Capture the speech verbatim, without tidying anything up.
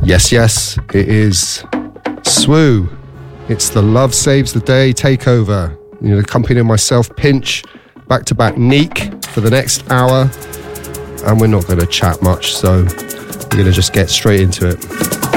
Yes, yes, it is Swoo. It's the Love Saves the Day takeover. You know, accompanying myself, Pinch, back-to-back Neek for the next hour. And we're not going to chat much, so we're going to just get straight into it.